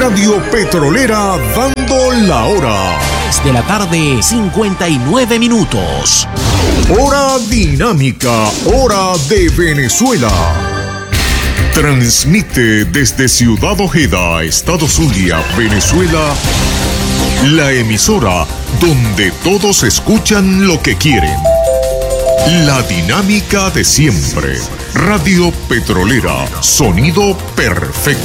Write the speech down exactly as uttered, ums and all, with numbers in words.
Radio Petrolera dando la hora. tres de la tarde, cincuenta y nueve minutos. Hora dinámica, hora de Venezuela. Transmite desde Ciudad Ojeda, Estado Zulia, Venezuela, la emisora donde todos escuchan lo que quieren. La dinámica de siempre. Radio Petrolera, sonido perfecto.